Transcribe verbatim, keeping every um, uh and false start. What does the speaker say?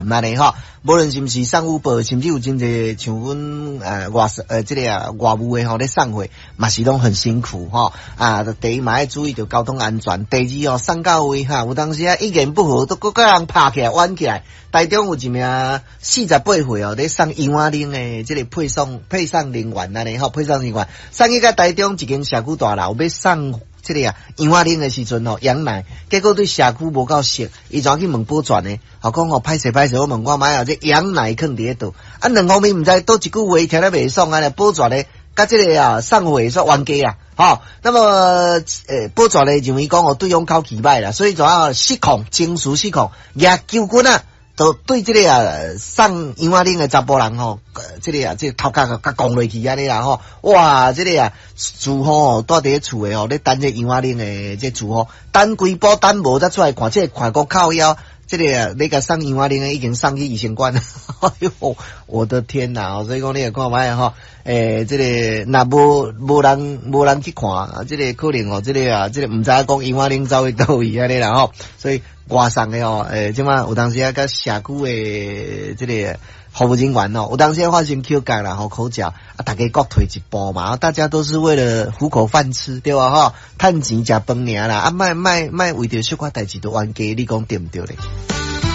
嘛呢吼，无论是毋是送有报，甚至有真侪像阮呃外呃即、这个啊外务诶吼咧送货，嘛是拢很辛苦吼。啊，第一嘛要注意着交通安全，第二哦送到位哈，有当时啊意见不合都搁甲人拍起来弯起来。台中有一名四十八岁哦，咧送杨华玲诶即个配送配送人员安尼吼，配送人员送去甲台中一间社区大楼要送。这个啊，杨华玲的时阵哦，羊奶，结果对社区无够熟，伊就去问保全的，后讲哦，歹势歹势，我问我买啊，这羊奶放伫迄度，啊，两方面毋知倒一句话听得袂爽啊，保全的，甲这个啊，送货说冤家啊，吼，那么诶，保全的认为讲哦，对方口气歹啦，所以就要失控，情绪失控，也纠棍啊。都对这个啊送杨华玲的查甫人吼，这个啊这个头壳甲讲落去安尼啦吼，哇这个啊住户哦住伫厝诶吼，咧等这杨华玲的这住户等规波等无才出来看，这看讲靠腰，这个啊那个送杨华玲的已经送去医生馆了，哎呦我的天哪！所以讲你也看卖吼，诶这个若无无人无人去看，这个可能哦这个啊这个毋知影讲杨华玲走去倒位安尼啦吼，所以。外送的哦，诶，即马有当时啊，甲社区的即个服务人员哦，有当时啊发生口角啦，吼口角啊，大家各退一步嘛，大家都是为了糊口饭吃，对吧？吼，趁钱食饭尔啦，啊，卖卖卖为着小可代志都冤家，你讲对毋对咧？